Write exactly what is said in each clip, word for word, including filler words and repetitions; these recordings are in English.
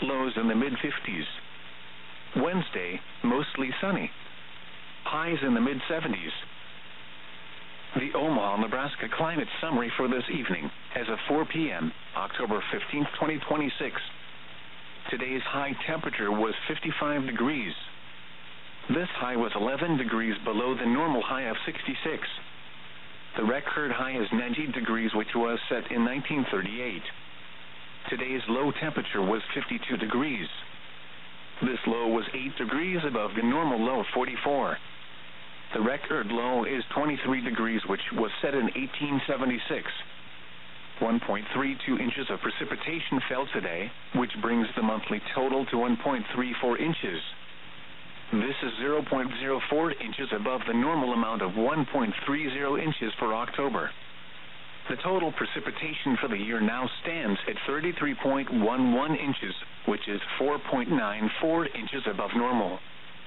lows in the mid fifties. Wednesday, mostly sunny. Highs in the mid seventies. The Omaha, Nebraska climate summary for this evening, as of four p.m., October fifteenth, twenty twenty-six. Today's high temperature was fifty-five degrees. This high was eleven degrees below the normal high of sixty-six. The record high is ninety degrees, which was set in nineteen thirty-eight. Today's low temperature was fifty-two degrees. This low was eight degrees above the normal low of forty-four. The record low is twenty-three degrees, which was set in eighteen seventy-six. one point three two inches of precipitation fell today, which brings the monthly total to one point three four inches. This is zero point zero four inches above the normal amount of one point three zero inches for October. The total precipitation for the year now stands at thirty-three point one one inches, which is four point nine four inches above normal.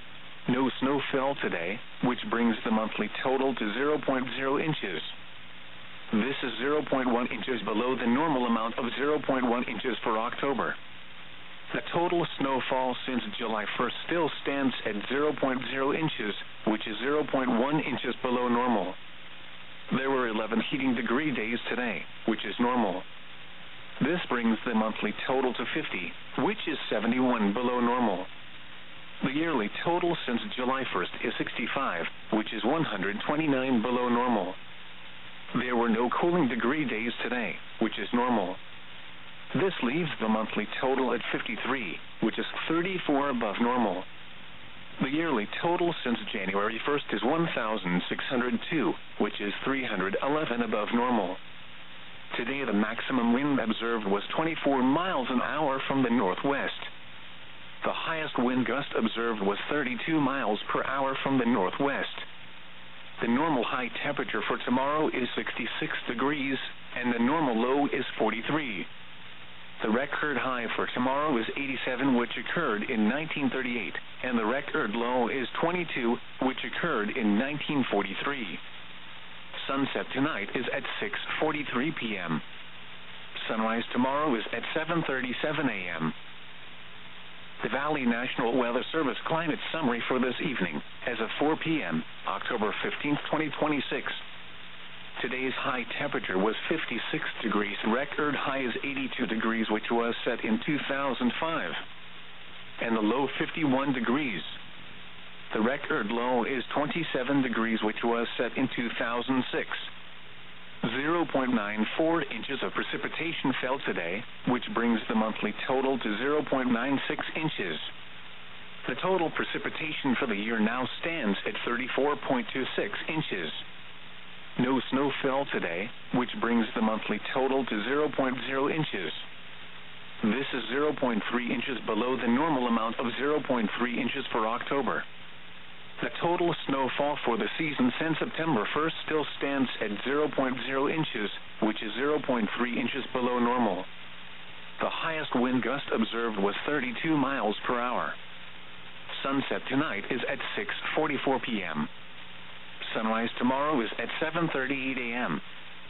No snow fell today, which brings the monthly total to zero point zero inches. This is zero point one inches below the normal amount of zero point one inches for October. The total snowfall since July first still stands at zero point zero inches, which is zero point one inches below normal. There were eleven heating degree days today, which is normal. This brings the monthly total to fifty, which is seventy-one below normal. The yearly total since July first is sixty-five, which is one hundred twenty-nine below normal. There were no cooling degree days today, which is normal. This leaves the monthly total at fifty-three, which is thirty-four above normal. The yearly total since January first is one thousand six hundred two, which is three hundred eleven above normal. Today the maximum wind observed was twenty-four miles an hour from the northwest. The highest wind gust observed was thirty-two miles per hour from the northwest. The normal high temperature for tomorrow is sixty-six degrees, and the normal low is forty-three. The record high for tomorrow is eighty-seven, which occurred in nineteen thirty-eight, and the record low is twenty-two, which occurred in nineteen forty-three. Sunset tonight is at six forty-three p.m. Sunrise tomorrow is at seven thirty-seven a.m. The Valley National Weather Service climate summary for this evening, as of four p.m., October fifteenth, twenty twenty-six. Today's high temperature was fifty-six degrees. Record high is eighty-two degrees, which was set in two thousand five. And the low fifty-one degrees. The record low is twenty-seven degrees, which was set in two thousand six. zero point nine four inches of precipitation fell today, which brings the monthly total to zero point nine six inches. The total precipitation for the year now stands at thirty-four point two six inches. No snow fell today, which brings the monthly total to zero point zero inches. This is zero point three inches below the normal amount of zero point three inches for October. The total snowfall for the season since September first still stands at zero point zero inches, which is zero point three inches below normal. The highest wind gust observed was thirty-two miles per hour. Sunset tonight is at six forty-four p.m. Sunrise tomorrow is at seven thirty-eight a.m.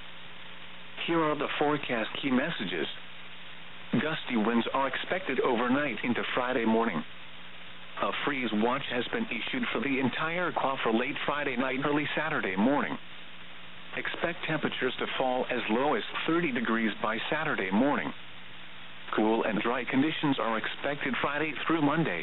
Here are the forecast key messages. Gusty winds are expected overnight into Friday morning. A freeze watch has been issued for the entire Q A for late Friday night, early Saturday morning. Expect temperatures to fall as low as thirty degrees by Saturday morning. Cool and dry conditions are expected Friday through Monday.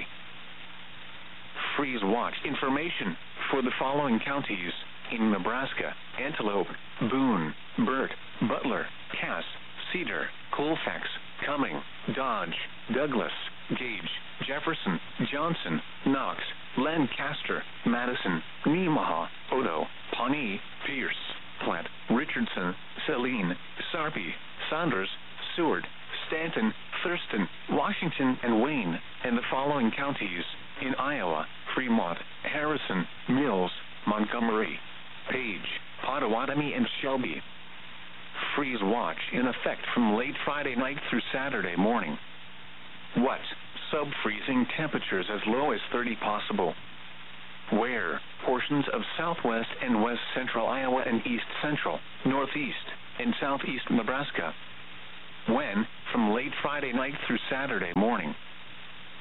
Freeze watch information for the following counties in Nebraska: Antelope, Boone, Burt, Butler, Cass, Cedar, Colfax, Cumming, Dodge, Douglas, Gage, Jefferson, Johnson, Knox, Lancaster, Madison, Nemaha, Odo, Pawnee, Pierce, Platte, Richardson, Saline, Sarpy, Saunders, Seward, Stanton, Thurston, Washington, and Wayne, and the following counties in Iowa: Fremont, Harrison, Mills, Montgomery, Page, Pottawatomie, and Shelby. Freeze watch in effect from late Friday night through Saturday morning. What? Sub-freezing temperatures as low as thirty possible. Where? Portions of southwest and west central Iowa and east central, northeast, and southeast Nebraska. When? From late Friday night through Saturday morning.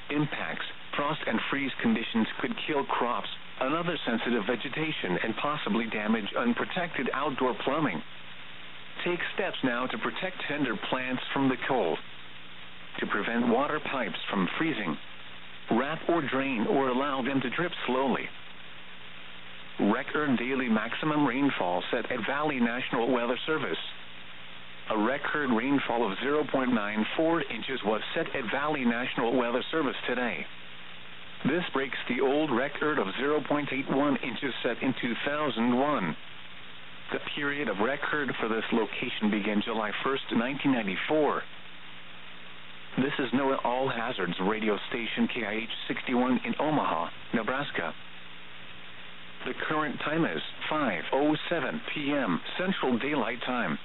impacts, frost and freeze conditions could kill crops, another sensitive vegetation, and possibly damage unprotected outdoor plumbing. Take steps now to protect tender plants from the cold. To prevent water pipes from freezing, wrap or drain or allow them to drip slowly. Record daily maximum rainfall set at Valley National Weather Service. A record rainfall of zero point nine four inches was set at Valley National Weather Service today. This breaks the old record of zero point eight one inches set in two thousand one. The period of record for this location began July first, nineteen ninety-four. This is NOAA All Hazards radio station K I H sixty-one in Omaha, Nebraska. The current time is five oh seven p.m. Central Daylight Time.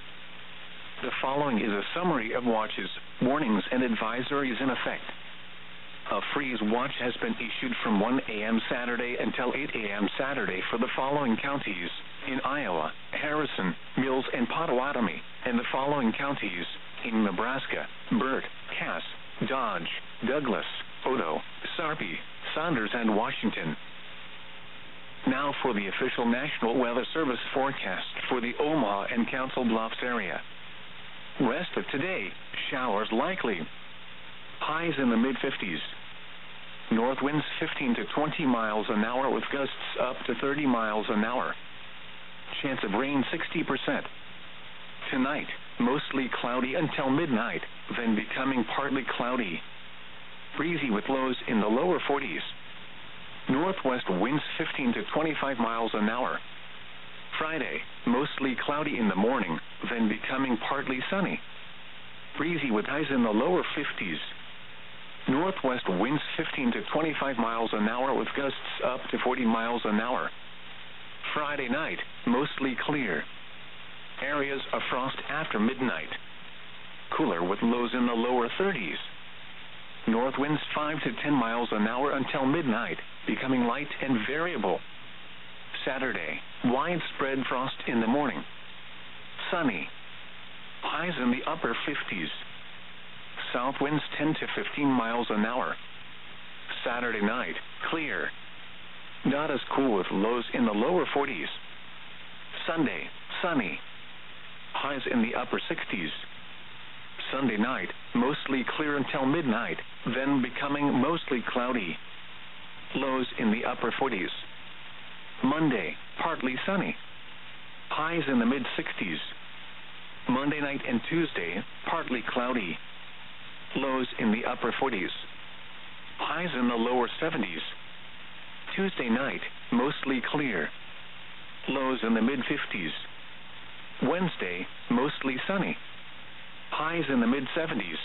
The following is a summary of watches, warnings, and advisories in effect. A freeze watch has been issued from one a.m. Saturday until eight a.m. Saturday for the following counties in Iowa: Harrison, Mills, and Potawatomi, and the following counties in Nebraska: Burt, Cass, Dodge, Douglas, Odo, Sarpy, Saunders, and Washington. Now for the official National Weather Service forecast for the Omaha and Council Bluffs area. Rest of today, showers likely. Highs in the mid fifties. North winds fifteen to twenty miles an hour with gusts up to thirty miles an hour. Chance of rain sixty percent. Tonight, mostly cloudy until midnight, then becoming partly cloudy. Breezy with lows in the lower forties. Northwest winds fifteen to twenty-five miles an hour. Friday, mostly cloudy in the morning, then becoming partly sunny. Breezy with highs in the lower fifties. Northwest winds fifteen to twenty-five miles an hour with gusts up to forty miles an hour. Friday night, mostly clear. Areas of frost after midnight. Cooler with lows in the lower thirties. North winds five to ten miles an hour until midnight, becoming light and variable. Saturday, widespread frost in the morning. Sunny. Highs in the upper fifties. South winds ten to fifteen miles an hour. Saturday night, clear. Not as cool with lows in the lower forties. Sunday, sunny. Highs in the upper sixties. Sunday night, mostly clear until midnight, then becoming mostly cloudy. Lows in the upper forties. Monday, partly sunny. Highs in the mid sixties. Monday night and Tuesday, partly cloudy. Lows in the upper forties. Highs in the lower seventies. Tuesday night, mostly clear. Lows in the mid fifties. Wednesday, mostly sunny. Highs in the mid seventies.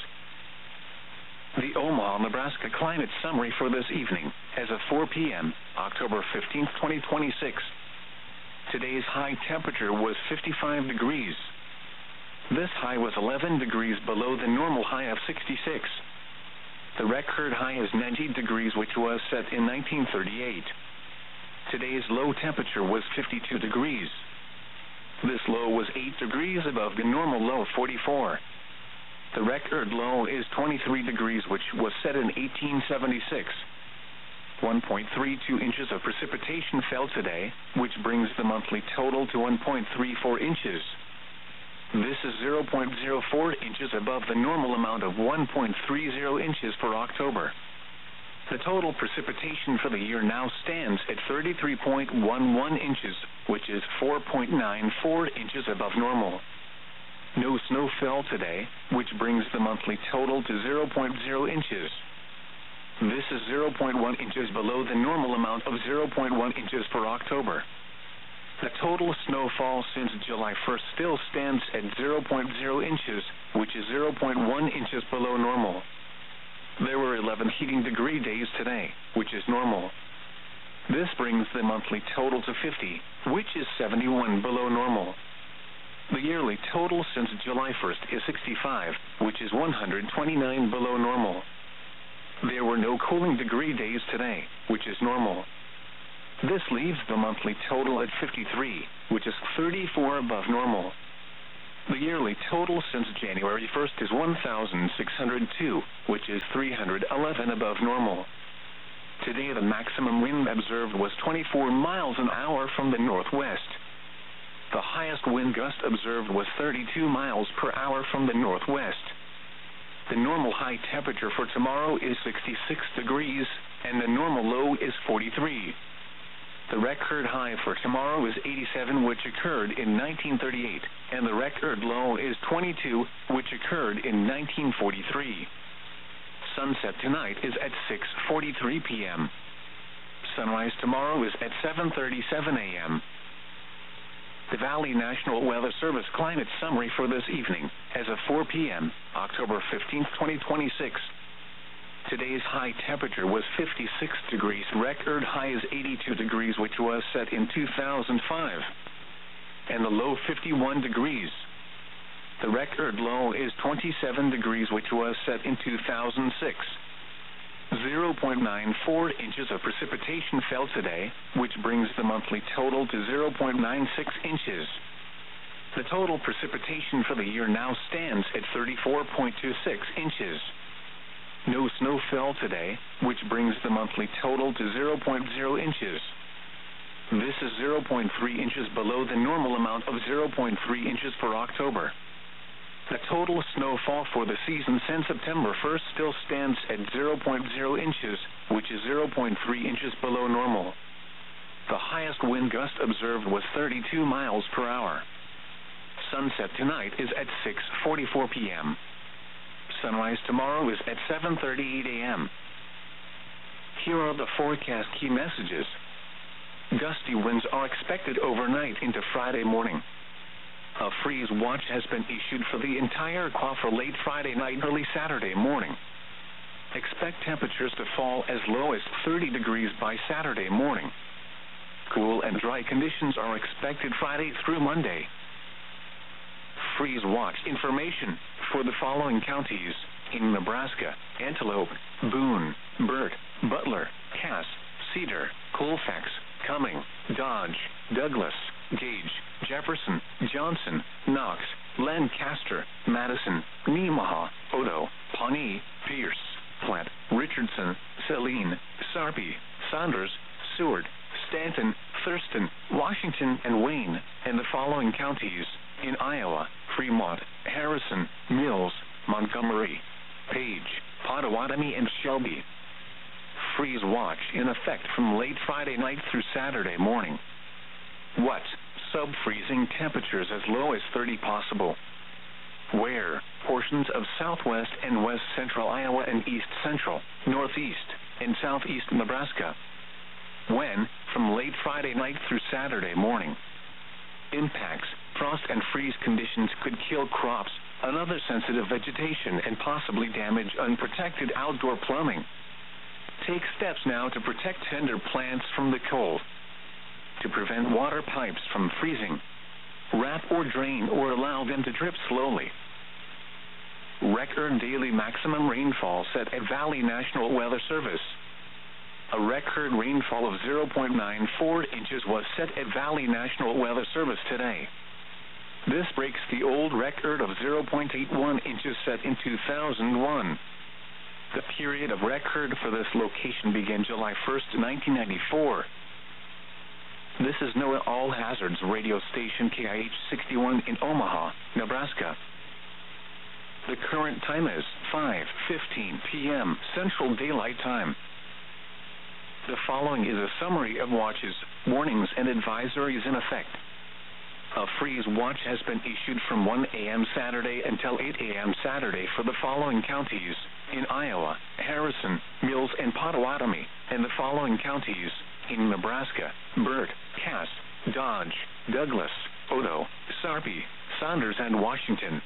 The Omaha, Nebraska climate summary for this evening, as of four p.m., October fifteenth, twenty twenty-six. Today's high temperature was fifty-five degrees. This high was eleven degrees below the normal high of sixty-six. The record high is ninety degrees, which was set in nineteen thirty-eight. Today's low temperature was fifty-two degrees. This low was eight degrees above the normal low of forty-four. The record low is twenty-three degrees, which was set in eighteen seventy-six. one point three two inches of precipitation fell today, which brings the monthly total to one point three four inches. This is zero point zero four inches above the normal amount of one point three zero inches for October. The total precipitation for the year now stands at thirty-three point one one inches, which is four point nine four inches above normal. No snow fell today, which brings the monthly total to zero point zero inches. This is zero point one inches below the normal amount of zero point one inches for October. The total snowfall since July first still stands at zero point zero inches, which is zero point one inches below normal. There were eleven heating degree days today, which is normal. This brings the monthly total to fifty, which is seventy-one below normal. The yearly total since July first is sixty-five, which is one hundred twenty-nine below normal. There were no cooling degree days today, which is normal. This leaves the monthly total at fifty-three, which is thirty-four above normal. The yearly total since January first is one thousand six hundred two, which is three hundred eleven above normal. Today the maximum wind observed was twenty-four miles an hour from the northwest. The highest wind gust observed was thirty-two miles per hour from the northwest. The normal high temperature for tomorrow is sixty-six degrees, and the normal low is forty-three. The record high for tomorrow is eighty-seven, which occurred in nineteen thirty-eight, and the record low is twenty-two, which occurred in nineteen forty-three. Sunset tonight is at six forty-three p m Sunrise tomorrow is at seven thirty-seven a m The Valley National Weather Service climate summary for this evening, as of four p m, October fifteenth, twenty twenty-six. Today's high temperature was fifty-six degrees. Record high is eighty-two degrees, which was set in two thousand five. And the low fifty-one degrees. The record low is twenty-seven degrees, which was set in two thousand six. zero point nine four inches of precipitation fell today, which brings the monthly total to zero point nine six inches. The total precipitation for the year now stands at thirty-four point two six inches. No snow fell today, which brings the monthly total to zero point zero inches. This is zero point three inches below the normal amount of zero point three inches for October. The total snowfall for the season since September first still stands at zero point zero inches, which is zero point three inches below normal. The highest wind gust observed was thirty-two miles per hour. Sunset tonight is at six forty-four p m Sunrise tomorrow is at seven thirty-eight a m Here are the forecast key messages. Gusty winds are expected overnight into Friday morning. A freeze watch has been issued for the entire Q for late Friday night, early Saturday morning. Expect temperatures to fall as low as thirty degrees by Saturday morning. Cool and dry conditions are expected Friday through Monday. Freeze watch information for the following counties in Nebraska: Antelope, Boone, Burt, Butler, Cass, Cedar, Colfax, Cumming, Dodge, Douglas, Gage, Jefferson, Johnson, Knox, Lancaster, Madison, Nemaha, Odo, Pawnee, Pierce, Platte, Richardson, Saline, Sarpy, Saunders, Seward, Stanton, Thurston, Washington, and Wayne, and the following counties in Iowa: Fremont, Harrison, Mills, Montgomery, Page, Pottawatomie, and Shelby. Freeze watch in effect from late Friday night through Saturday morning. What? Sub-freezing temperatures as low as thirty possible. Where? Portions of southwest and west central Iowa and east central, northeast, and southeast Nebraska. When? From late Friday night through Saturday morning. Impacts: frost and freeze conditions could kill crops, another sensitive vegetation, and possibly damage unprotected outdoor plumbing. Take steps now to protect tender plants from the cold. To prevent water pipes from freezing, wrap or drain or allow them to drip slowly. Record daily maximum rainfall set at Valley National Weather Service. A record rainfall of zero point nine four inches was set at Valley National Weather Service today. This breaks the old record of zero point eight one inches set in two thousand one. The period of record for this location began July first, nineteen ninety-four. This is NOAA All Hazards radio station K I H sixty-one in Omaha, Nebraska. The current time is five fifteen p m Central Daylight Time. The following is a summary of watches, warnings, and advisories in effect. A freeze watch has been issued from one a m Saturday until eight a m Saturday for the following counties in Iowa: Harrison, Mills, and Pottawatomie, and the following counties in Nebraska: Burt, Cass, Dodge, Douglas, Odo, Sarpy, Saunders, and Washington.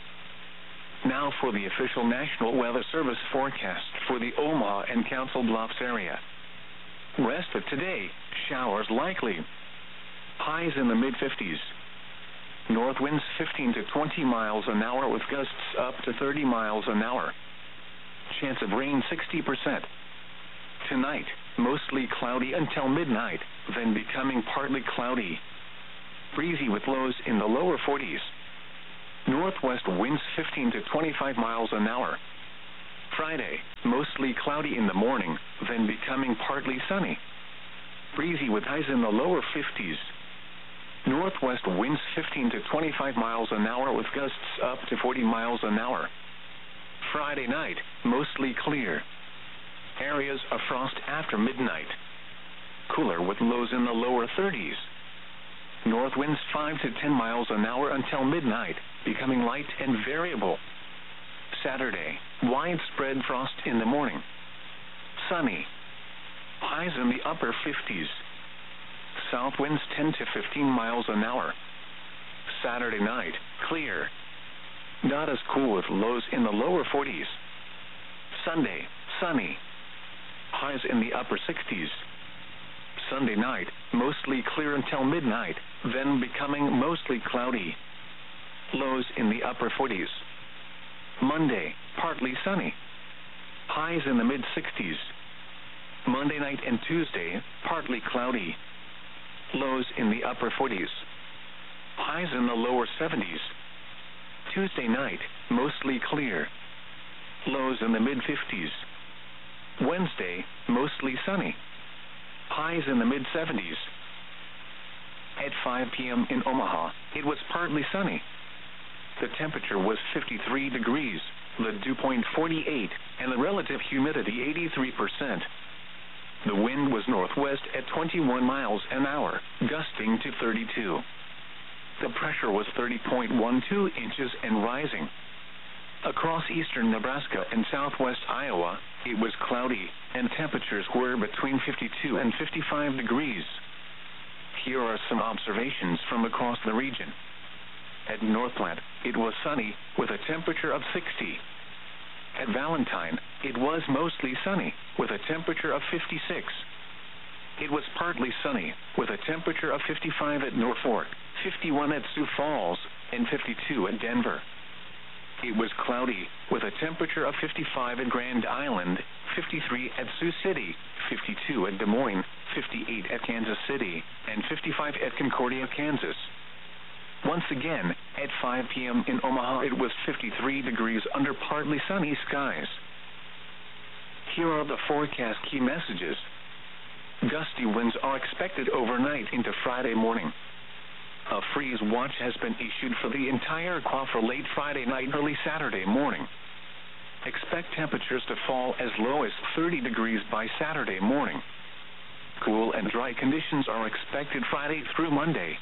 Now for the official National Weather Service forecast for the Omaha and Council Bluffs area. Rest of today, showers likely. Highs in the mid fifties. North winds fifteen to twenty miles an hour with gusts up to thirty miles an hour. Chance of rain sixty percent. Tonight, mostly cloudy until midnight, then becoming partly cloudy. Breezy with lows in the lower forties. Northwest winds fifteen to twenty-five miles an hour. Friday, mostly cloudy in the morning, then becoming partly sunny. Breezy with highs in the lower fifties. Northwest winds fifteen to twenty-five miles an hour with gusts up to forty miles an hour. Friday night, mostly clear. Areas of frost after midnight. Cooler with lows in the lower thirties. North winds five to ten miles an hour until midnight, becoming light and variable. Saturday, widespread frost in the morning. Sunny. Highs in the upper fifties. South winds ten to fifteen miles an hour. Saturday night, clear. Not as cool with lows in the lower forties. Sunday, sunny. Highs in the upper sixties. Sunday night, mostly clear until midnight, then becoming mostly cloudy. Lows in the upper forties. Monday, partly sunny. Highs in the mid sixties. Monday night and Tuesday, partly cloudy. Lows in the upper forties. Highs in the lower seventies. Tuesday night, mostly clear. Lows in the mid fifties. Wednesday, mostly sunny. Highs in the mid seventies. At five p.m. in Omaha, it was partly sunny. The temperature was fifty-three degrees, the dew point forty-eight, and the relative humidity eighty-three percent. The wind was northwest at twenty-one miles an hour, gusting to thirty-two. The pressure was thirty point one two inches and rising. Across eastern Nebraska and southwest Iowa, it was cloudy, and temperatures were between fifty-two and fifty-five degrees. Here are some observations from across the region. At Northplant, it was sunny, with a temperature of sixty. At Valentine, it was mostly sunny, with a temperature of fifty-six. It was partly sunny, with a temperature of fifty-five at Norfolk, fifty-one at Sioux Falls, and fifty-two at Denver. It was cloudy, with a temperature of fifty-five at Grand Island, fifty-three at Sioux City, fifty-two at Des Moines, fifty-eight at Kansas City, and fifty-five at Concordia, Kansas. Once again, at five p.m. in Omaha, it was fifty-three degrees under partly sunny skies. Here are the forecast key messages. Gusty winds are expected overnight into Friday morning. A freeze watch has been issued for the entire Quad for late Friday night, early Saturday morning. Expect temperatures to fall as low as thirty degrees by Saturday morning. Cool and dry conditions are expected Friday through Monday.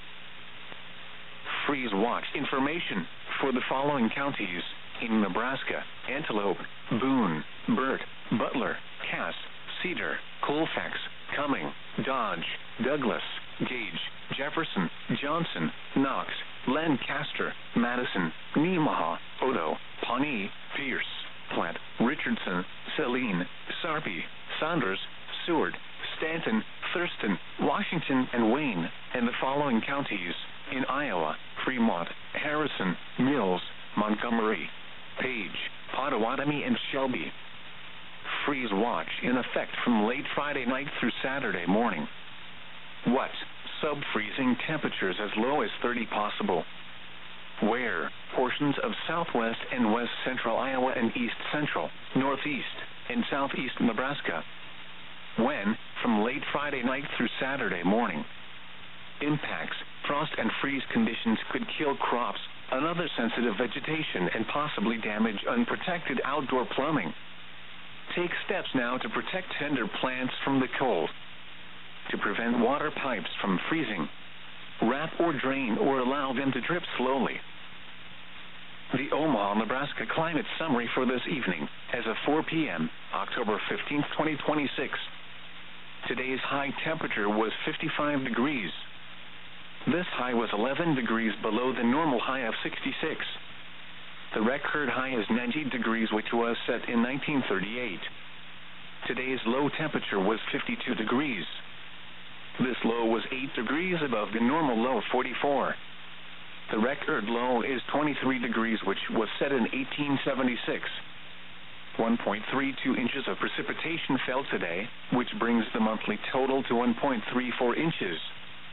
Freeze watch information for the following counties in Nebraska: Antelope, Boone, Burt, Butler, Cass, Cedar, Colfax, Cumming, Dodge, Douglas, Gage, Jefferson, Johnson, Knox, Lancaster, Madison, Nemaha, Odo, Pawnee, Pierce, Platte, Richardson, Saline, Sarpy, Saunders, Seward, Stanton, Thurston, Washington, and Wayne, and the following counties in Iowa: Fremont, Harrison, Mills, Montgomery, Page, Pottawatomie, and Shelby. Freeze watch in effect from late Friday night through Saturday morning. What? Sub-freezing temperatures as low as thirty possible. Where? Portions of southwest and west central Iowa and east central, northeast, and southeast Nebraska. When? From late Friday night through Saturday morning. Impacts: frost and freeze conditions could kill crops, another sensitive vegetation, and possibly damage unprotected outdoor plumbing. Take steps now to protect tender plants from the cold. To prevent water pipes from freezing. Wrap or drain or allow them to drip slowly. The Omaha, Nebraska climate summary for this evening, as of four p.m., October fifteenth, twenty twenty-six. Today's high temperature was fifty-five degrees. This high was eleven degrees below the normal high of sixty-six. The record high is ninety degrees, which was set in nineteen thirty-eight. Today's low temperature was fifty-two degrees. This low was eight degrees above the normal low of forty-four. The record low is twenty-three degrees, which was set in eighteen seventy-six. one point three two inches of precipitation fell today, which brings the monthly total to one point three four inches.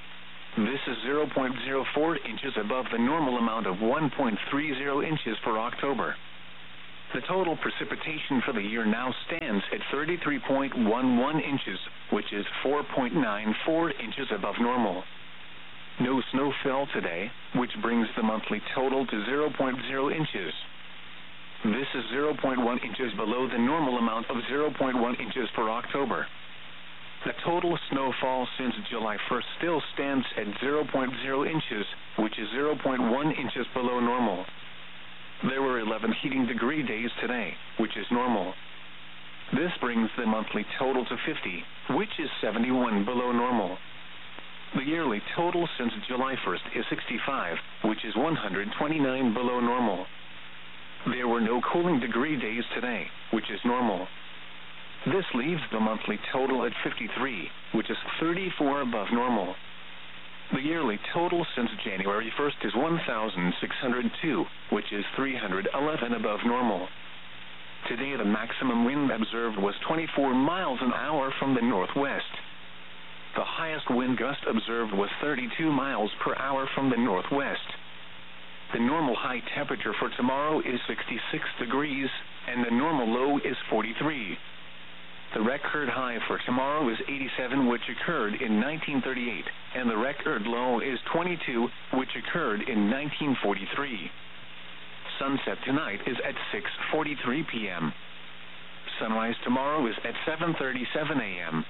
This is zero point zero four inches above the normal amount of one point three zero inches for October. The total precipitation for the year now stands at thirty-three point one one inches, which is four point nine four inches above normal. No snow fell today, which brings the monthly total to zero point zero inches. This is zero point one inches below the normal amount of zero point one inches for October. The total snowfall since July first still stands at zero point zero inches, which is zero point one inches below normal. There were eleven heating degree days today, which is normal. This brings the monthly total to fifty, which is seventy-one below normal. The yearly total since July first is sixty-five, which is one hundred twenty-nine below normal. There were no cooling degree days today, which is normal. This leaves the monthly total at fifty-three, which is thirty-four above normal. The yearly total since January first is one thousand six hundred two, which is three hundred eleven above normal. Today the maximum wind observed was twenty-four miles an hour from the northwest. The highest wind gust observed was thirty-two miles per hour from the northwest. The normal high temperature for tomorrow is sixty-six degrees, and the normal low is forty-three. The record high for tomorrow is eighty-seven, which occurred in nineteen thirty-eight, and the record low is twenty-two, which occurred in nineteen forty-three. Sunset tonight is at six forty-three p m Sunrise tomorrow is at seven thirty-seven a m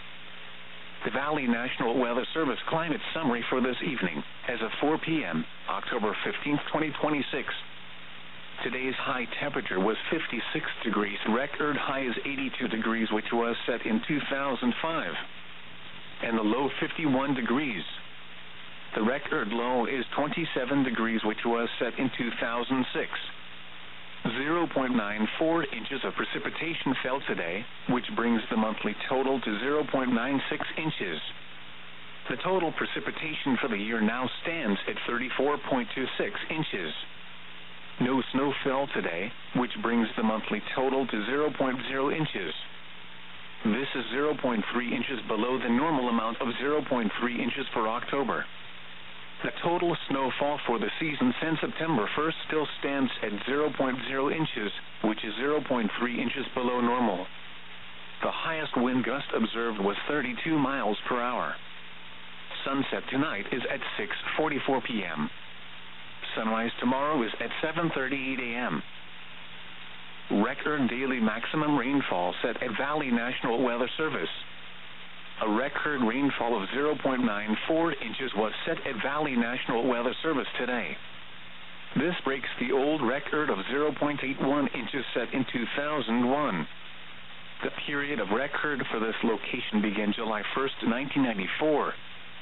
The Valley National Weather Service climate summary for this evening, as of four p m, October fifteenth, twenty twenty-six. Today's high temperature was fifty-six degrees. Record high is eighty-two degrees, which was set in two thousand five. And the low fifty-one degrees. The record low is twenty-seven degrees, which was set in two thousand six. zero point nine four inches of precipitation fell today, which brings the monthly total to zero point nine six inches. The total precipitation for the year now stands at thirty-four point two six inches. No snow fell today, which brings the monthly total to zero point zero inches. This is zero point three inches below the normal amount of zero point three inches for October. The total snowfall for the season since September first still stands at zero point zero inches, which is zero point three inches below normal. The highest wind gust observed was thirty-two miles per hour. Sunset tonight is at six forty-four p m Sunrise tomorrow is at seven thirty-eight a m Record daily maximum rainfall set at Valley National Weather Service. A record rainfall of zero point nine four inches was set at Valley National Weather Service today. This breaks the old record of zero point eight one inches set in two thousand one. The period of record for this location began July first, nineteen ninety-four.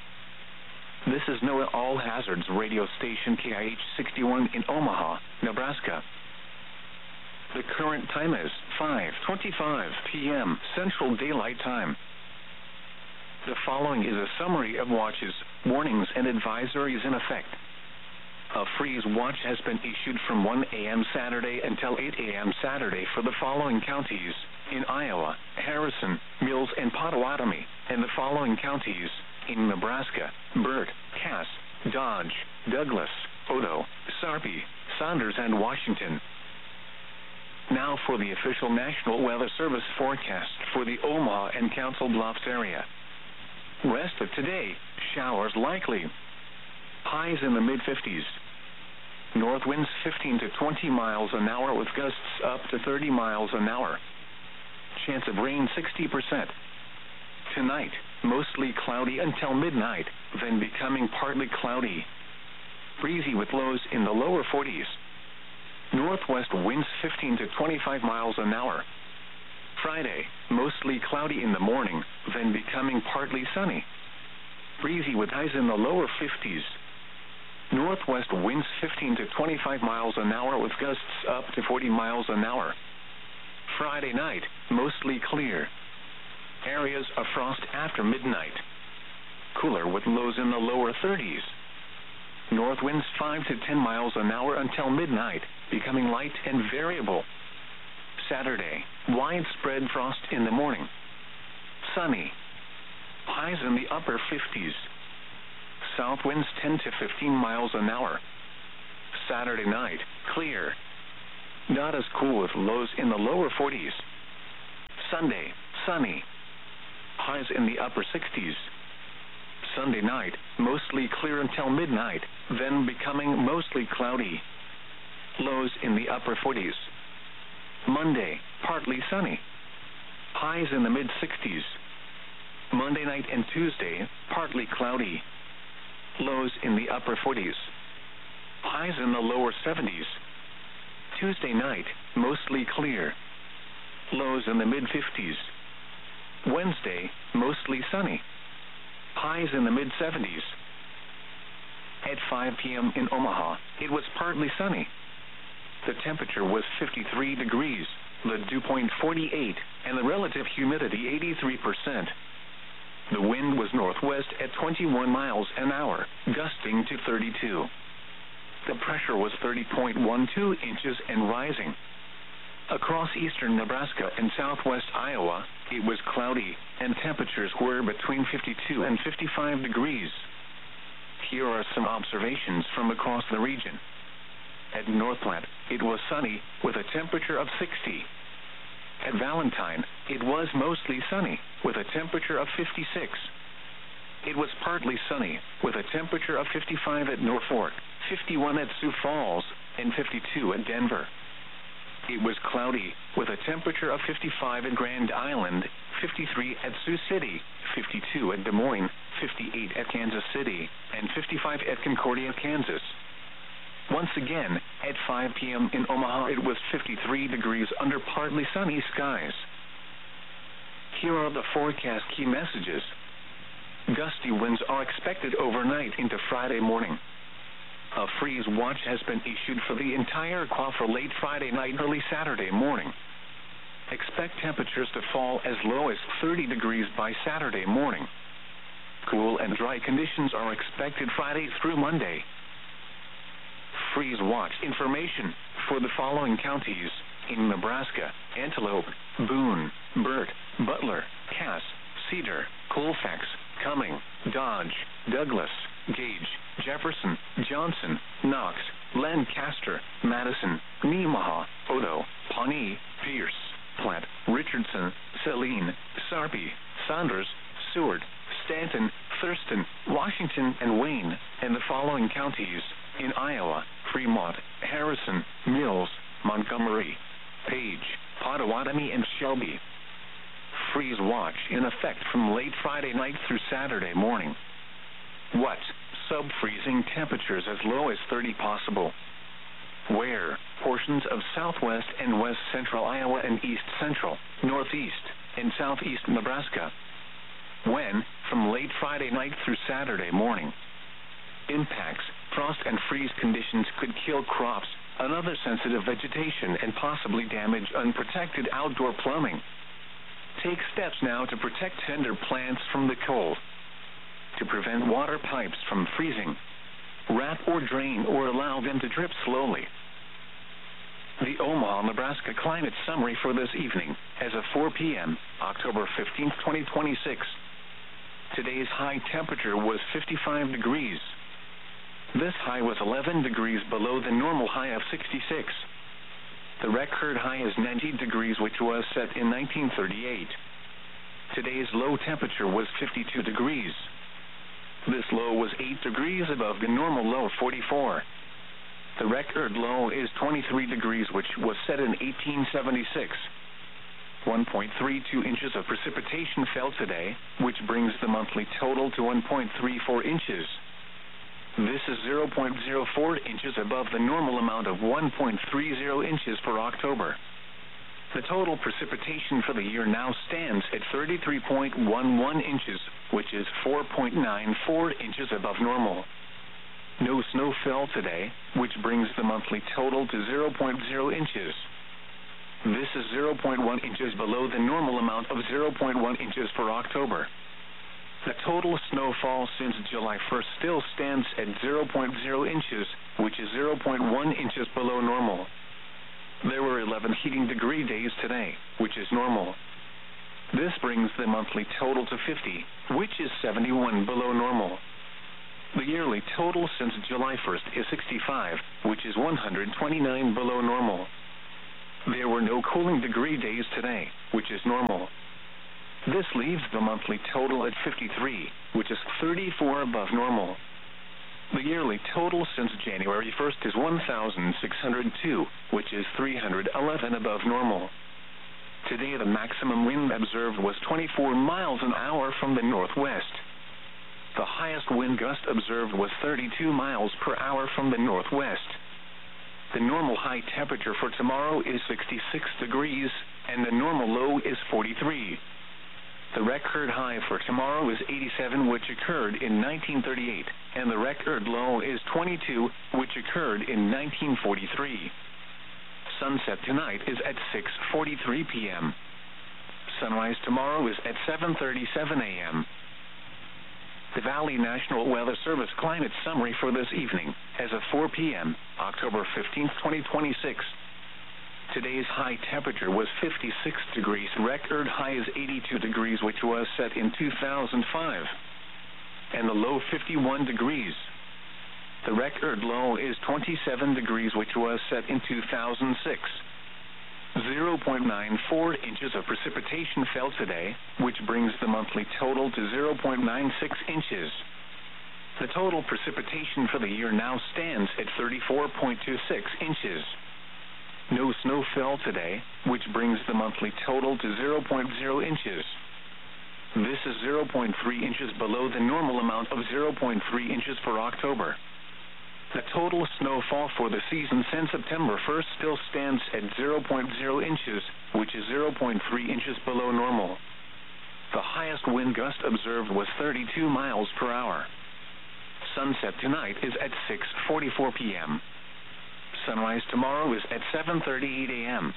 This is NOAA All Hazards radio station K I H sixty-one in Omaha, Nebraska. The current time is five twenty-five p m Central Daylight Time. The following is a summary of watches, warnings, and advisories in effect. A freeze watch has been issued from one a m Saturday until eight a m Saturday for the following counties: in Iowa, Harrison, Mills, and Potawatomi, and the following counties: in Nebraska, Burt, Cass, Dodge, Douglas, Odo, Sarpy, Saunders, and Washington. Now for the official National Weather Service forecast for the Omaha and Council Bluffs area. Rest of today, showers likely. Highs in the mid fifties. North winds fifteen to twenty miles an hour with gusts up to thirty miles an hour. Chance of rain sixty percent. Tonight, mostly cloudy until midnight, then becoming partly cloudy. Breezy with lows in the lower forties. Northwest winds fifteen to twenty-five miles an hour. Friday, mostly cloudy in the morning, then becoming partly sunny. Breezy with highs in the lower fifties. Northwest winds fifteen to twenty-five miles an hour with gusts up to forty miles an hour. Friday night, mostly clear. Areas of frost after midnight. Cooler with lows in the lower thirties. North winds five to ten miles an hour until midnight, becoming light and variable. Saturday, widespread frost in the morning. Sunny. Highs in the upper fifties. south winds ten to fifteen miles an hour. Saturday night, clear. Not as cool with lows in the lower forties. Sunday, sunny. Highs in the upper sixties. Sunday night, mostly clear until midnight, then becoming mostly cloudy. Lows in the upper forties. Monday, partly sunny. Highs in the mid-sixties. Monday night and Tuesday, partly cloudy. Lows in the upper forties. Highs in the lower seventies. Tuesday night, mostly clear. Lows in the mid-fifties. Wednesday, mostly sunny. Highs in the mid-seventies. At five p.m. in Omaha, it was partly sunny. The temperature was fifty-three degrees, the dew point forty-eight, and the relative humidity eighty-three percent. The wind was northwest at twenty-one miles an hour, gusting to thirty-two. The pressure was thirty point one two inches and rising. Across eastern Nebraska and southwest Iowa, it was cloudy, and temperatures were between fifty-two and fifty-five degrees. Here are some observations from across the region. At Northland, it was sunny, with a temperature of sixty. At Valentine, it was mostly sunny, with a temperature of fifty-six. It was partly sunny, with a temperature of fifty-five at Norfolk, fifty-one at Sioux Falls, and fifty-two at Denver. It was cloudy, with a temperature of fifty-five at Grand Island, fifty-three at Sioux City, fifty-two at Des Moines, fifty-eight at Kansas City, and fifty-five at Concordia, Kansas. Once again, at five p.m. in Omaha, it was fifty-three degrees under partly sunny skies. Here are the forecast key messages. Gusty winds are expected overnight into Friday morning. A freeze watch has been issued for the entire Iowa for late Friday night, early Saturday morning. Expect temperatures to fall as low as thirty degrees by Saturday morning. Cool and dry conditions are expected Friday through Monday. Freeze watch information for the following counties in Nebraska: Antelope, Boone, Burt, Butler, Cass, Cedar, Colfax, Cumming, Dodge, Douglas, Gage, Jefferson, Johnson, Knox, Lancaster, Madison, Nemaha, Odo, Pawnee, Pierce, Platte, Richardson, Saline, Sarpy, Saunders, Seward, Stanton, Thurston, Washington, and Wayne, and the following counties in Iowa: Fremont, Harrison, Mills, Montgomery, Page, Pottawatomie, and Shelby. Freeze watch in effect from late Friday night through Saturday morning. What? Sub-freezing temperatures as low as thirty possible. Where? Portions of southwest and west central Iowa and east central, northeast, and southeast Nebraska. When? From late Friday night through Saturday morning. Impacts: frost and freeze conditions could kill crops, another sensitive vegetation, and possibly damage unprotected outdoor plumbing. Take steps now to protect tender plants from the cold. To prevent water pipes from freezing, wrap or drain or allow them to drip slowly. The Omaha, Nebraska climate summary for this evening, as of four p.m., October fifteenth, twenty twenty-six. Today's high temperature was fifty-five degrees. This high was eleven degrees below the normal high of sixty-six. The record high is ninety degrees, which was set in nineteen thirty-eight. Today's low temperature was fifty-two degrees. This low was eight degrees above the normal low of forty-four. The record low is twenty-three degrees, which was set in eighteen seventy-six. one point three two inches of precipitation fell today, which brings the monthly total to one point three four inches. This is zero point zero four inches above the normal amount of one point three zero inches for October. The total precipitation for the year now stands at thirty-three point one one inches, which is four point nine four inches above normal. No snow fell today, which brings the monthly total to zero point zero inches. This is zero point one inches below the normal amount of zero point one inches for October. The total snowfall since July first still stands at zero point zero inches, which is zero point one inches below normal. There were eleven heating degree days today, which is normal. This brings the monthly total to fifty, which is seventy-one below normal. The yearly total since July first is sixty-five, which is one hundred twenty-nine below normal. There were no cooling degree days today, which is normal. This leaves the monthly total at fifty-three, which is thirty-four above normal. The yearly total since January first is one thousand six hundred two, which is three hundred eleven above normal. Today the maximum wind observed was twenty-four miles an hour from the northwest. The highest wind gust observed was thirty-two miles per hour from the northwest. The normal high temperature for tomorrow is sixty-six degrees, and the normal low is forty-three. The record high for tomorrow is eighty-seven, which occurred in nineteen thirty-eight, and the record low is twenty-two, which occurred in nineteen forty-three. Sunset tonight is at six forty-three p m Sunrise tomorrow is at seven thirty-seven a m The Valley National Weather Service climate summary for this evening, as of four p m, October fifteenth, twenty twenty-six. Today's high temperature was fifty-six degrees. Record high is eighty-two degrees, which was set in two thousand five. And the low fifty-one degrees. The record low is twenty-seven degrees, which was set in two thousand six. zero point nine four inches of precipitation fell today, which brings the monthly total to zero point nine six inches. The total precipitation for the year now stands at thirty-four point two six inches. No snow fell today, which brings the monthly total to zero point zero inches. This is zero point three inches below the normal amount of zero point three inches for October. The total snowfall for the season since September first still stands at zero point zero inches, which is zero point three inches below normal. The highest wind gust observed was thirty-two miles per hour. Sunset tonight is at six forty-four p m Sunrise tomorrow is at seven thirty-eight a m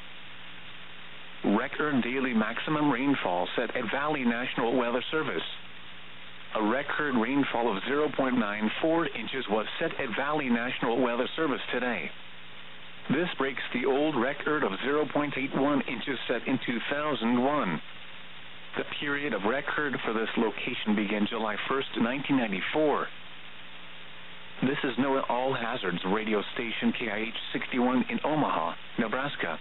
Record daily maximum rainfall set at Valley National Weather Service. A record rainfall of zero point nine four inches was set at Valley National Weather Service today. This breaks the old record of zero point eight one inches set in two thousand one. The period of record for this location began July first, nineteen ninety-four. This is NOAA All Hazards radio station K I H sixty-one in Omaha, Nebraska.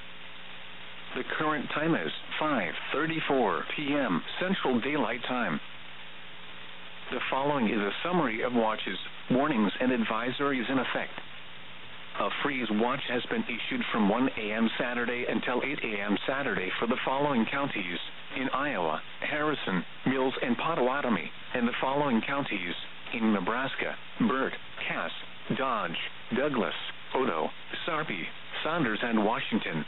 The current time is five thirty-four p m Central Daylight Time. The following is a summary of watches, warnings, and advisories in effect. A freeze watch has been issued from one a m Saturday until eight a m Saturday for the following counties: in Iowa, Harrison, Mills, and Pottawatomie, and the following counties: in Nebraska, Burt, Cass, Dodge, Douglas, Odo, Sarpy, Saunders, and Washington.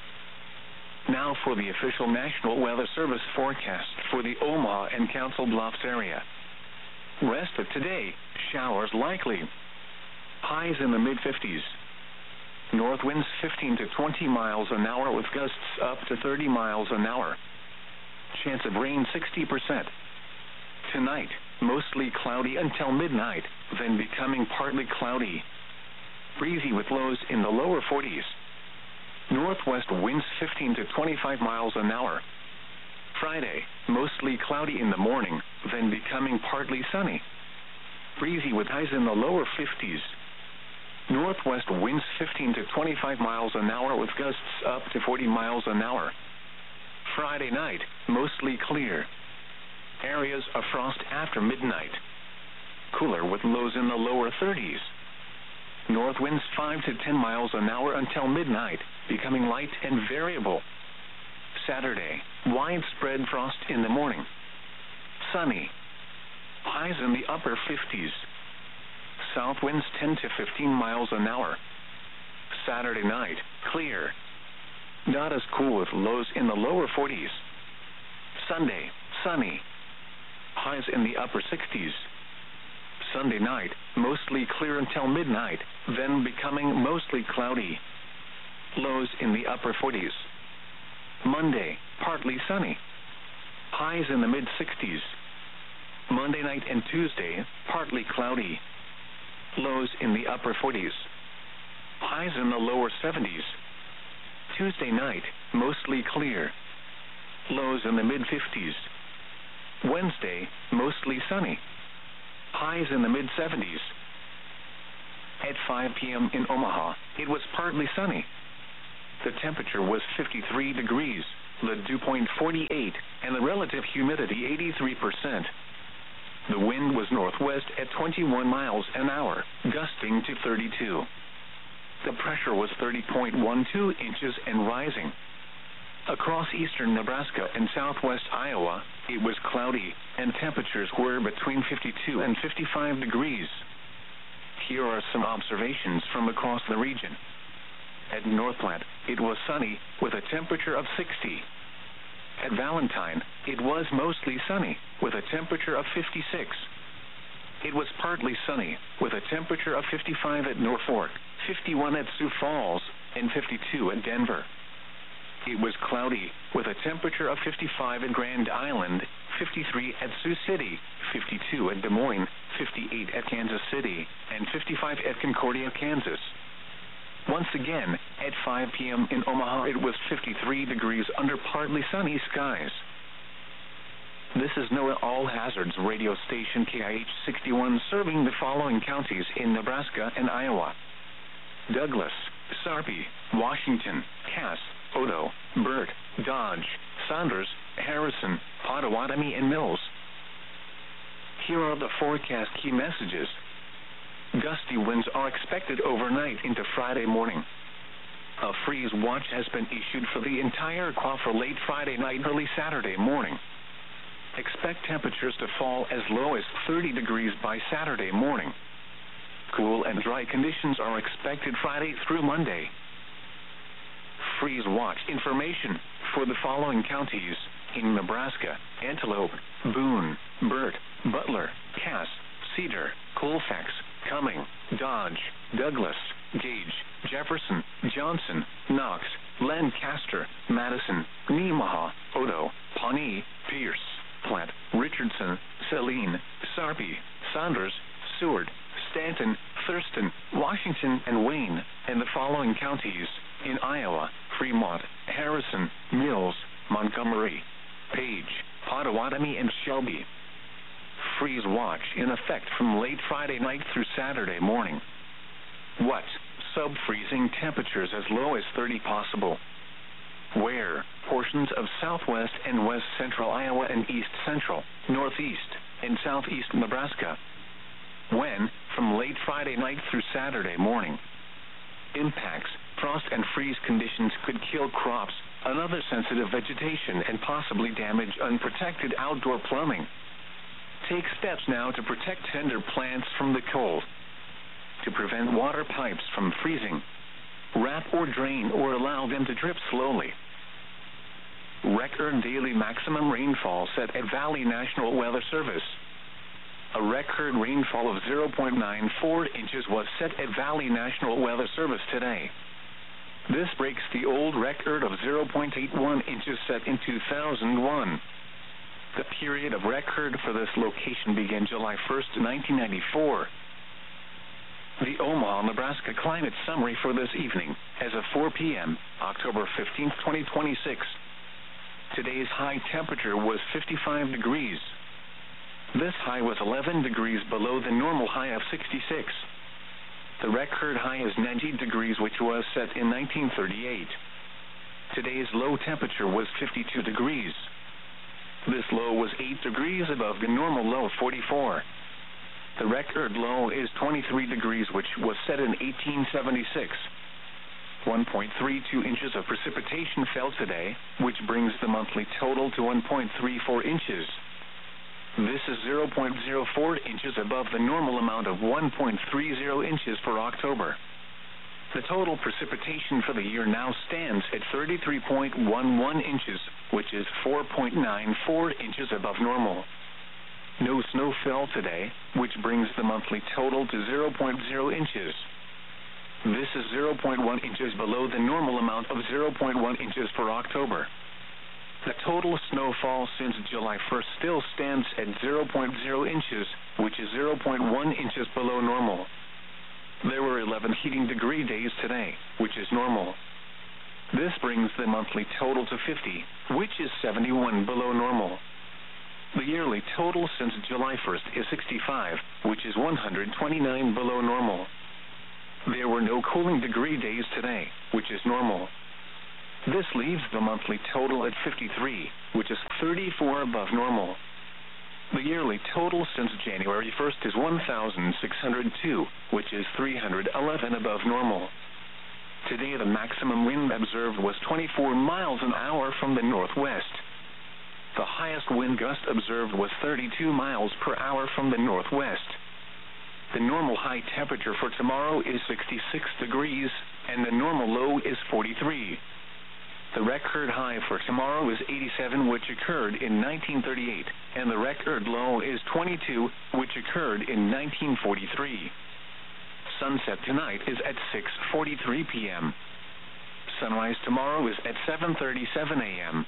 Now for the official National Weather Service forecast for the Omaha and Council Bluffs area. Rest of today, showers likely. Highs in the mid fifties. North winds fifteen to twenty miles an hour with gusts up to thirty miles an hour. Chance of rain sixty percent. Tonight, mostly cloudy until midnight, then becoming partly cloudy. Breezy with lows in the lower forties. Northwest winds fifteen to twenty-five miles an hour. Friday, mostly cloudy in the morning, then becoming partly sunny. Breezy with highs in the lower fifties. Northwest winds fifteen to twenty-five miles an hour with gusts up to forty miles an hour. Friday night, mostly clear. Areas of frost after midnight. Cooler with lows in the lower thirties. North winds five to ten miles an hour until midnight, becoming light and variable. Saturday, widespread frost in the morning. Sunny. Highs in the upper fifties. South winds ten to fifteen miles an hour. Saturday night, clear. Not as cool with lows in the lower forties. Sunday, sunny. Highs in the upper sixties. Sunday night, mostly clear until midnight, then becoming mostly cloudy. Lows in the upper forties. Monday, partly sunny. Highs in the mid sixties. Monday night and Tuesday, partly cloudy. Lows in the upper forties. Highs in the lower seventies. Tuesday night, mostly clear. Lows in the mid fifties. Wednesday, mostly sunny. highs in the mid seventies. At five p.m. in Omaha, it was partly sunny. The temperature was fifty-three degrees, the dew point forty-eight, and the relative humidity eighty-three percent. The wind was northwest at twenty-one miles an hour, gusting to thirty-two. The pressure was thirty point one two inches and rising. Across eastern Nebraska and southwest Iowa, it was cloudy, and temperatures were between fifty-two and fifty-five degrees. Here are some observations from across the region. At North Platte, it was sunny, with a temperature of sixty. At Valentine, it was mostly sunny, with a temperature of fifty-six. It was partly sunny, with a temperature of fifty-five at Norfolk, fifty-one at Sioux Falls, and fifty-two at Denver. It was cloudy, with a temperature of fifty-five at Grand Island, fifty-three at Sioux City, fifty-two at Des Moines, fifty-eight at Kansas City, and fifty-five at Concordia, Kansas. Once again, at five p.m. in Omaha, it was fifty-three degrees under partly sunny skies. This is NOAA All Hazards radio station K I H sixty-one, serving the following counties in Nebraska and Iowa: Douglas, Sarpy, Washington, Cass, Odo, Burt, Dodge, Saunders, Harrison, Pottawatomie, and Mills. Here are the forecast key messages. Gusty winds are expected overnight into Friday morning. A freeze watch has been issued for the entire Quaffle late Friday night, early Saturday morning. Expect temperatures to fall as low as thirty degrees by Saturday morning. Cool and dry conditions are expected Friday through Monday. Freeze watch information for the following counties in Nebraska: Antelope, Boone, Burt, Butler, Cass, Cedar, Colfax, Cumming, Dodge, Douglas, Gage, Jefferson, Johnson, Knox, Lancaster, Madison, Nemaha, Odo, Pawnee, Pierce, Platte, Richardson, Saline, Sarpy, Saunders, Seward, Stanton, Thurston, Washington, and Wayne, and the following counties in Iowa: Fremont, Harrison, Mills, Montgomery, Page, Pottawatomie, and Shelby. Freeze watch in effect from late Friday night through Saturday morning. What? Sub-freezing temperatures as low as thirty possible. Where? Portions of southwest and west central Iowa and east central, northeast, and southeast Nebraska. When? From late Friday night through Saturday morning. Impacts: frost and freeze conditions could kill crops, another sensitive vegetation, and possibly damage unprotected outdoor plumbing. Take steps now to protect tender plants from the cold. To prevent water pipes from freezing, wrap or drain or allow them to drip slowly. Record daily maximum rainfall set at Valley National Weather Service. A record rainfall of zero point nine four inches was set at Valley National Weather Service today. This breaks the old record of zero point eight one inches set in two thousand one. The period of record for this location began July first, nineteen ninety-four. The Omaha, Nebraska climate summary for this evening, as of four p.m., October fifteenth, twenty twenty-six. Today's high temperature was fifty-five degrees. This high was eleven degrees below the normal high of sixty-six. The record high is ninety degrees, which was set in nineteen thirty-eight. Today's low temperature was fifty-two degrees. This low was eight degrees above the normal low of forty-four. The record low is twenty-three degrees, which was set in eighteen seventy-six. one point three two inches of precipitation fell today, which brings the monthly total to one point three four inches. This is zero point zero four inches above the normal amount of one point three zero inches for October. The total precipitation for the year now stands at thirty-three point one one inches, which is four point nine four inches above normal. No snow fell today, which brings the monthly total to zero point zero inches. This is zero point one inches below the normal amount of zero point one inches for October. The total snowfall since July first still stands at zero point zero inches, which is zero point one inches below normal. There were eleven heating degree days today, which is normal. This brings the monthly total to fifty, which is seventy-one below normal. The yearly total since July first is sixty-five, which is one hundred twenty-nine below normal. There were no cooling degree days today, which is normal. This leaves the monthly total at fifty-three, which is thirty-four above normal. The yearly total since January first is one thousand six hundred two, which is three hundred eleven above normal. Today the maximum wind observed was twenty-four miles an hour from the northwest. The highest wind gust observed was thirty-two miles per hour from the northwest. The normal high temperature for tomorrow is sixty-six degrees, and the normal low is forty-three. The record high for tomorrow is eighty-seven, which occurred in nineteen thirty-eight, and the record low is twenty-two, which occurred in nineteen forty-three. Sunset tonight is at six forty-three p m Sunrise tomorrow is at seven thirty-seven a m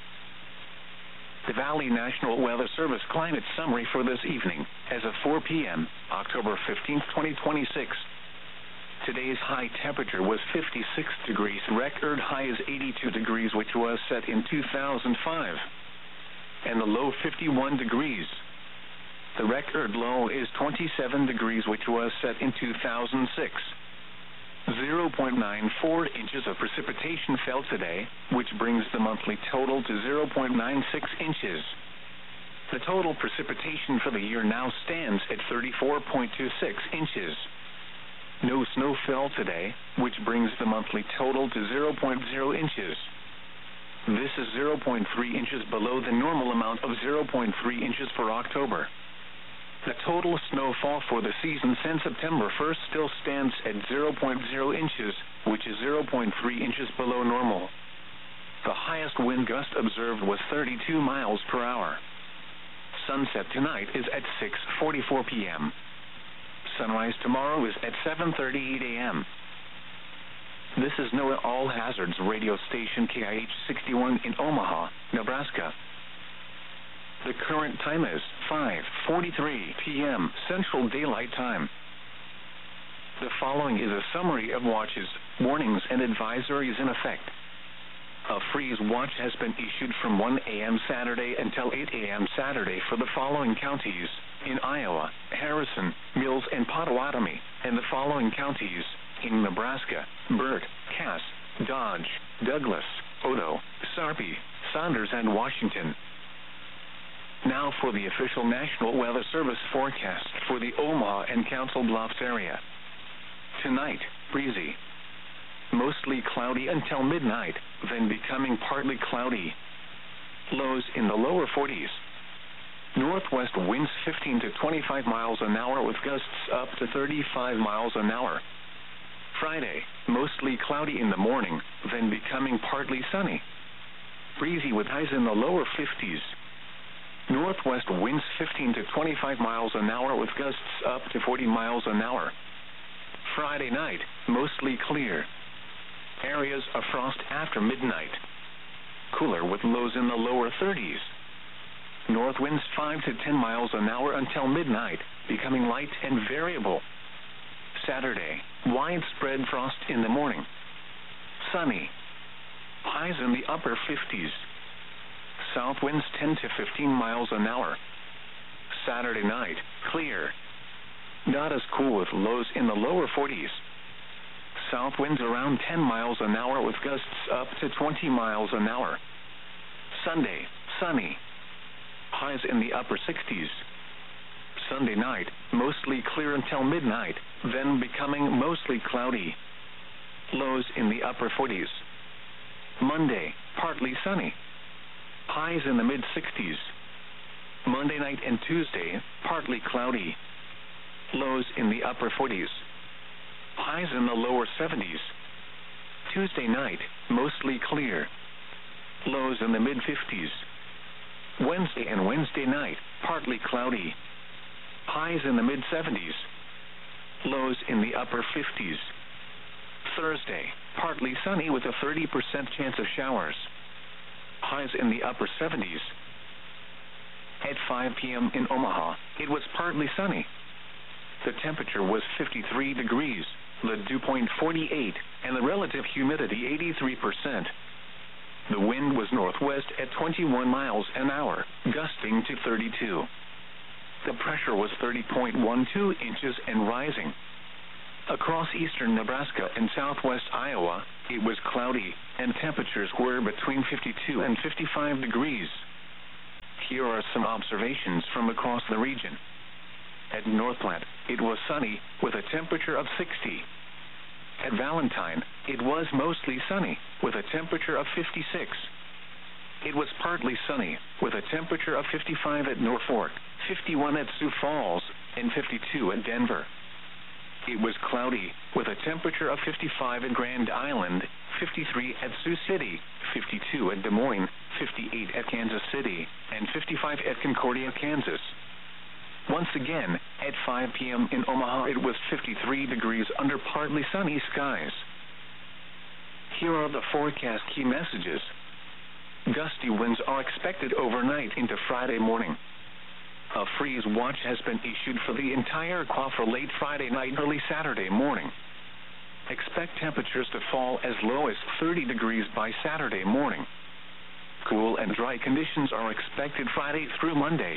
The Valley National Weather Service climate summary for this evening, as of four p m, October fifteenth, twenty twenty-six. Today's high temperature was fifty-six degrees. Record high is eighty-two degrees, which was set in two thousand five. And the low fifty-one degrees. The record low is twenty-seven degrees, which was set in two thousand six. zero point nine four inches of precipitation fell today, which brings the monthly total to zero point nine six inches. The total precipitation for the year now stands at thirty-four point two six inches. No snow fell today, which brings the monthly total to zero point zero inches. This is zero point three inches below the normal amount of zero point three inches for October. The total snowfall for the season since September first still stands at zero point zero inches, which is zero point three inches below normal. The highest wind gust observed was thirty-two miles per hour. Sunset tonight is at six forty-four p m Sunrise tomorrow is at seven thirty-eight a m This is NOAA All Hazards radio station K I H sixty-one in Omaha, Nebraska. The current time is five forty-three p m Central Daylight Time. The following is a summary of watches, warnings, and advisories in effect. A freeze watch has been issued from one a m Saturday until eight a m Saturday for the following counties in Iowa: Harrison, Mills, and Pottawatomie, and the following counties in Nebraska: Burt, Cass, Dodge, Douglas, Odo, Sarpy, Saunders, and Washington. Now for the official National Weather Service forecast for the Omaha and Council Bluffs area. Tonight, breezy. Mostly cloudy until midnight, then becoming partly cloudy. Lows in the lower forties. Northwest winds fifteen to twenty-five miles an hour with gusts up to thirty-five miles an hour. Friday, mostly cloudy in the morning, then becoming partly sunny. Breezy with highs in the lower fifties. Northwest winds fifteen to twenty-five miles an hour with gusts up to forty miles an hour. Friday night, mostly clear. Areas of frost after midnight. Cooler with lows in the lower thirties. North winds five to ten miles an hour until midnight, becoming light and variable. Saturday, widespread frost in the morning. Sunny. Highs in the upper fifties. South winds ten to fifteen miles an hour. Saturday night, clear. Not as cool with lows in the lower forties. South winds around ten miles an hour with gusts up to twenty miles an hour. Sunday, sunny. Highs in the upper sixties. Sunday night, mostly clear until midnight, then becoming mostly cloudy. Lows in the upper forties. Monday, partly sunny. Highs in the mid-sixties. Monday night and Tuesday, partly cloudy. Lows in the upper forties. Highs in the lower seventies. Tuesday night, mostly clear. Lows in the mid-fifties. Wednesday and Wednesday night, partly cloudy. Highs in the mid-seventies. Lows in the upper fifties. Thursday, partly sunny with a thirty percent chance of showers. Highs in the upper seventies. At five p m in Omaha, it was partly sunny. The temperature was fifty-three degrees, the dew point forty-eight, and the relative humidity eighty-three percent. The wind was northwest at twenty-one miles an hour, gusting to thirty-two. The pressure was thirty point one two inches and rising. Across eastern Nebraska and southwest Iowa, it was cloudy, and temperatures were between fifty-two and fifty-five degrees. Here are some observations from across the region. At North Platte, it was sunny, with a temperature of sixty. At Valentine, it was mostly sunny, with a temperature of fifty-six. It was partly sunny, with a temperature of fifty-five at Norfolk, fifty-one at Sioux Falls, and fifty-two at Denver. It was cloudy, with a temperature of fifty-five at Grand Island, fifty-three at Sioux City, fifty-two at Des Moines, fifty-eight at Kansas City, and fifty-five at Concordia, Kansas. Once again, at five p.m. in Omaha, it was fifty-three degrees under partly sunny skies. Here are the forecast key messages. Gusty winds are expected overnight into Friday morning. A freeze watch has been issued for the entire Quad for late Friday night, early Saturday morning. Expect temperatures to fall as low as thirty degrees by Saturday morning. Cool and dry conditions are expected Friday through Monday.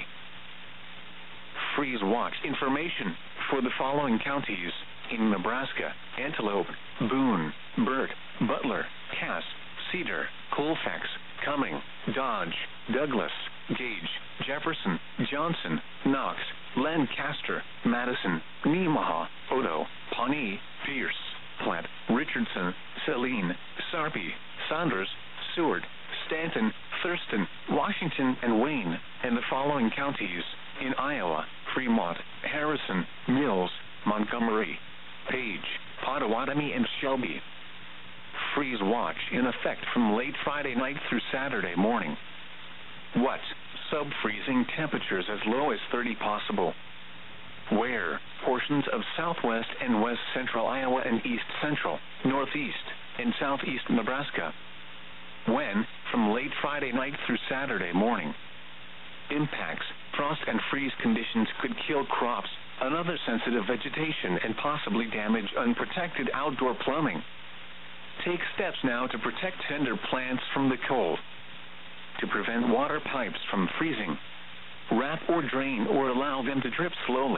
Freeze watch information for the following counties in Nebraska: Antelope, Boone, Burt, Butler, Cass, Cedar, Colfax, Cumming, Dodge, Douglas, Gage, Jefferson, Johnson, Knox, Lancaster, Madison, Nemaha, Odo, Pawnee, Pierce, Platte, Richardson, Saline, Sarpy, Saunders, Seward, Stanton, Thurston, Washington, and Wayne, and the following counties in Iowa: Fremont, Harrison, Mills, Montgomery, Page, Pottawatomie, and Shelby. Freeze watch in effect from late Friday night through Saturday morning. What? Sub-freezing temperatures as low as thirty possible. Where? Portions of southwest and west central Iowa and east central, northeast, and southeast Nebraska. When? From late Friday night through Saturday morning. Impacts: frost and freeze conditions could kill crops, another sensitive vegetation, and possibly damage unprotected outdoor plumbing. Take steps now to protect tender plants from the cold. To prevent water pipes from freezing, wrap or drain or allow them to drip slowly.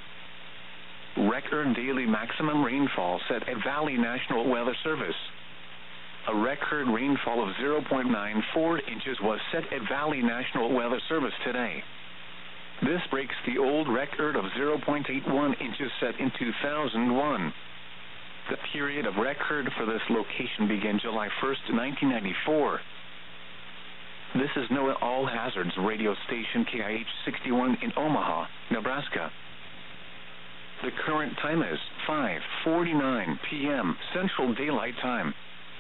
Record daily maximum rainfall set at Valley National Weather Service. A record rainfall of zero point nine four inches was set at Valley National Weather Service today. This breaks the old record of zero point eight one inches set in two thousand one. The period of record for this location began July first, nineteen ninety-four. This is NOAA All Hazards radio station K I H sixty-one in Omaha, Nebraska. The current time is five forty-nine p.m. Central Daylight Time.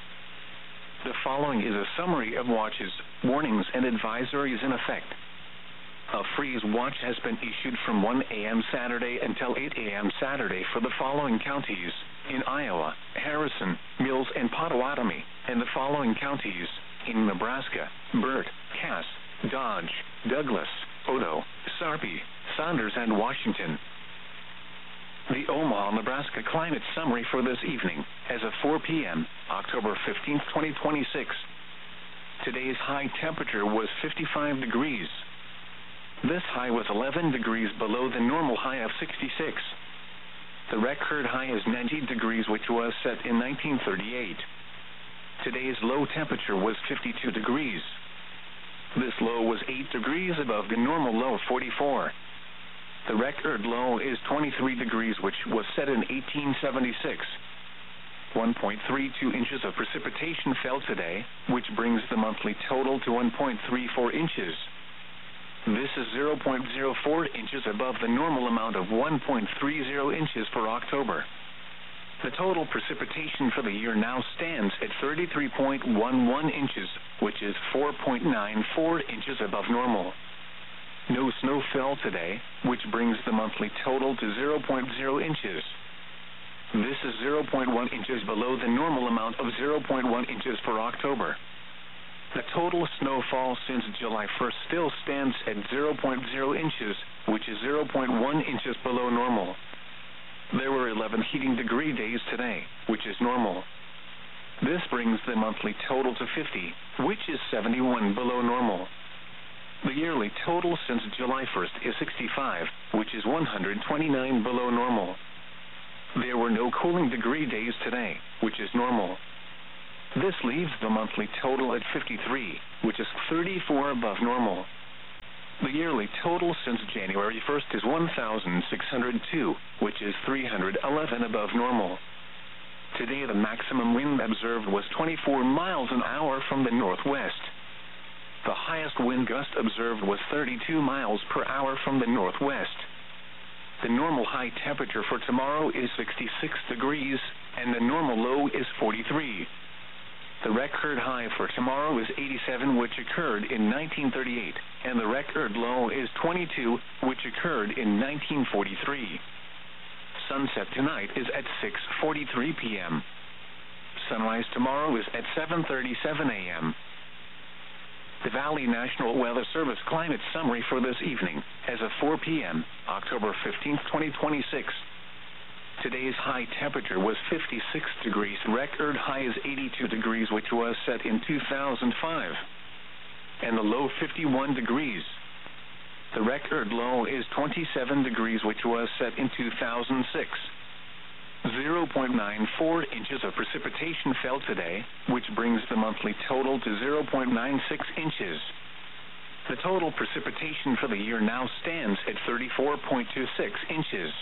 The following is a summary of watches, warnings, and advisories in effect. A freeze watch has been issued from one a.m. Saturday until eight a.m. Saturday for the following counties in Iowa: Harrison, Mills, and Pottawatomie, and the following counties in Nebraska: Burt, Cass, Dodge, Douglas, Odo, Sarpy, Saunders, and Washington. The Omaha, Nebraska climate summary for this evening, as of four p.m., October fifteenth, twenty twenty-six. Today's high temperature was fifty-five degrees. This high was eleven degrees below the normal high of sixty-six. The record high is ninety degrees, which was set in nineteen thirty-eight. Today's low temperature was fifty-two degrees. This low was eight degrees above the normal low of forty-four. The record low is twenty-three degrees, which was set in eighteen seventy-six. one point three two inches of precipitation fell today, which brings the monthly total to one point three four inches. This is zero point zero four inches above the normal amount of one point three zero inches for October. The total precipitation for the year now stands at thirty-three point one one inches, which is four point nine four inches above normal. No snow fell today, which brings the monthly total to zero point zero inches. This is zero point one inches below the normal amount of zero point one inches for October. The total snowfall since July first still stands at zero point zero inches, which is zero point one inches below normal. There were eleven heating degree days today, which is normal. This brings the monthly total to fifty, which is seventy-one below normal. The yearly total since July first is sixty-five, which is one hundred twenty-nine below normal. There were no cooling degree days today, which is normal. This leaves the monthly total at fifty-three, which is thirty-four above normal. The yearly total since January first is one thousand six hundred two, which is three hundred eleven above normal. Today the maximum wind observed was twenty-four miles an hour from the northwest. The highest wind gust observed was thirty-two miles per hour from the northwest. The normal high temperature for tomorrow is sixty-six degrees, and the normal low is forty-three. The record high for tomorrow is eighty-seven, which occurred in nineteen thirty-eight, and the record low is twenty-two, which occurred in nineteen forty-three. Sunset tonight is at six forty-three p m Sunrise tomorrow is at seven thirty-seven a m The Valley National Weather Service climate summary for this evening, as of four p m, October fifteenth, twenty twenty-six. Today's high temperature was fifty-six degrees. Record high is eighty-two degrees, which was set in two thousand five. And the low fifty-one degrees. The record low is twenty-seven degrees, which was set in two thousand six. zero point nine four inches of precipitation fell today, which brings the monthly total to zero point nine six inches. The total precipitation for the year now stands at thirty-four point two six inches.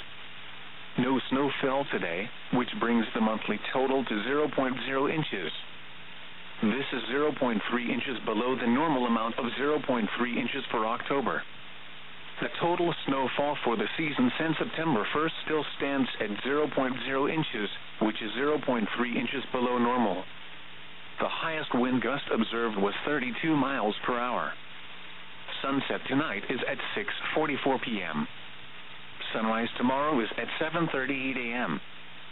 No snow fell today, which brings the monthly total to zero point zero inches. This is zero point three inches below the normal amount of zero point three inches for October. The total snowfall for the season since September first still stands at zero point zero inches, which is zero point three inches below normal. The highest wind gust observed was thirty-two miles per hour. Sunset tonight is at six forty-four p m Sunrise tomorrow is at seven thirty-eight a m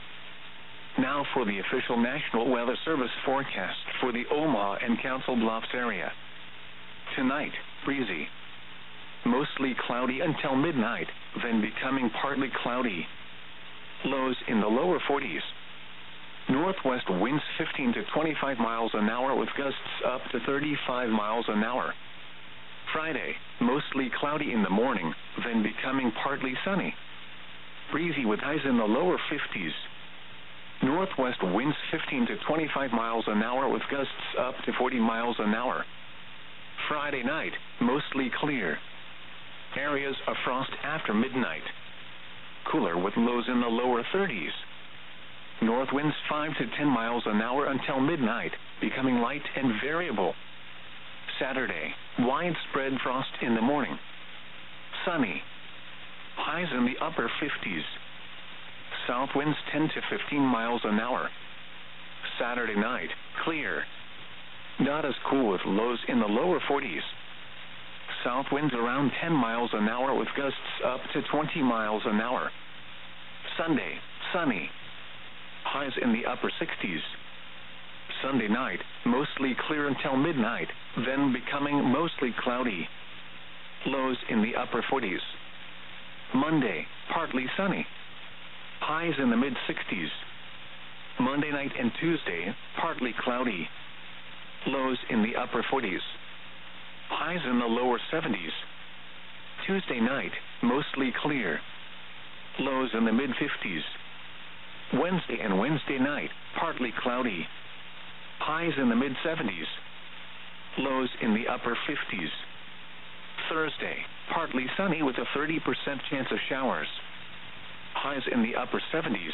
Now for the official National Weather Service forecast for the Omaha and Council Bluffs area. Tonight, breezy. Mostly cloudy until midnight, then becoming partly cloudy. Lows in the lower forties. Northwest winds fifteen to twenty-five miles an hour with gusts up to thirty-five miles an hour. Friday, mostly cloudy in the morning, then becoming partly sunny. Breezy with highs in the lower fifties. Northwest winds fifteen to twenty-five miles an hour with gusts up to forty miles an hour. Friday night, mostly clear. Areas of frost after midnight. Cooler with lows in the lower thirties. North winds five to ten miles an hour until midnight, becoming light and variable. Saturday, widespread frost in the morning. Sunny. Highs in the upper fifties. South winds ten to fifteen miles an hour. Saturday night, clear. Not as cool with lows in the lower forties. South winds around ten miles an hour with gusts up to twenty miles an hour. Sunday, sunny. Highs in the upper sixties. Sunday night, mostly clear until midnight, then becoming mostly cloudy. Lows in the upper forties. Monday, partly sunny. Highs in the mid-sixties. Monday night and Tuesday, partly cloudy. Lows in the upper forties. Highs in the lower seventies. Tuesday night, mostly clear. Lows in the mid-fifties. Wednesday and Wednesday night, partly cloudy. Highs in the mid-seventies. Lows in the upper fifties. Thursday, partly sunny with a thirty percent chance of showers. Highs in the upper seventies.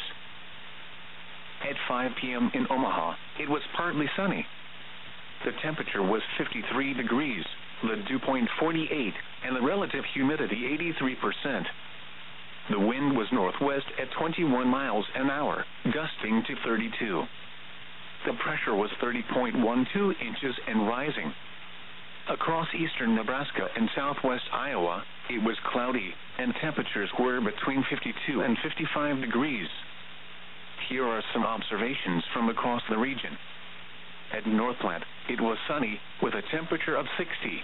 At five p m in Omaha, it was partly sunny. The temperature was fifty-three degrees, the dew point forty-eight, and the relative humidity eighty-three percent. The wind was northwest at twenty-one miles an hour, gusting to thirty-two. The pressure was thirty point one two inches and rising. Across eastern Nebraska and southwest Iowa, it was cloudy, and temperatures were between fifty-two and fifty-five degrees. Here are some observations from across the region. At Northland, it was sunny, with a temperature of sixty.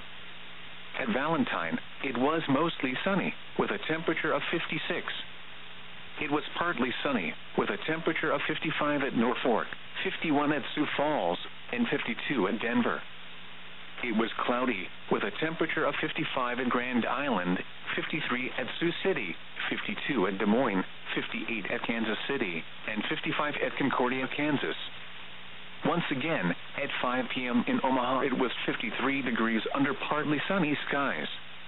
At Valentine, it was mostly sunny, with a temperature of fifty-six. It was partly sunny, with a temperature of fifty-five at Norfolk, fifty-one at Sioux Falls, and fifty-two at Denver. It was cloudy, with a temperature of fifty-five at Grand Island, fifty-three at Sioux City, fifty-two at Des Moines, fifty-eight at Kansas City, and fifty-five at Concordia, Kansas. Once again, at five p m in Omaha, it was fifty-three degrees under partly sunny skies.